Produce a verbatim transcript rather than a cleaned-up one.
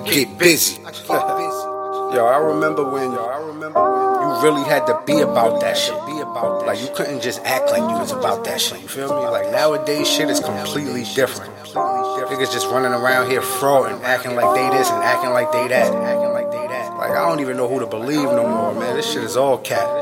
get busy. Yo, I remember when yo, I remember when you really had to be about that shit. Be about that. Like you couldn't just act like you was about that shit. You feel me? Like nowadays shit is completely different. Niggas just running around here frauding, acting like they this and acting like they that, acting like they that. Like I don't even know who to believe no more, man. This shit is all cat.